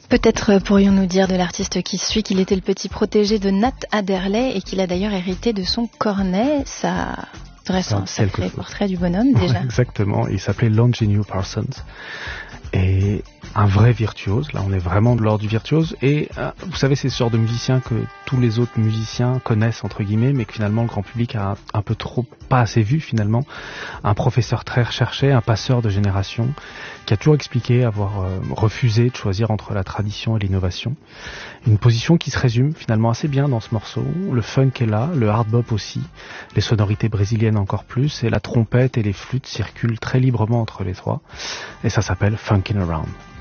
Peut-être pourrions-nous dire de l'artiste qui suit qu'il était le petit protégé de Nat Adderley et qu'il a d'ailleurs hérité de son cornet. Ça dresse un sacré portrait du bonhomme déjà. Exactement, il s'appelait Longino Parsons. Et un vrai virtuose, là on est vraiment de l'ordre du virtuose, et vous savez c'est ce genre de musicien que tous les autres musiciens connaissent entre guillemets, mais que finalement le grand public a un peu trop, pas assez vu finalement. Un professeur très recherché, un passeur de génération, qui a toujours expliqué avoir refusé de choisir entre la tradition et l'innovation. Une position qui se résume finalement assez bien dans ce morceau. Le funk est là, le hard bop aussi, les sonorités brésiliennes encore plus, et la trompette et les flûtes circulent très librement entre les trois, et ça s'appelle Funkin' Around.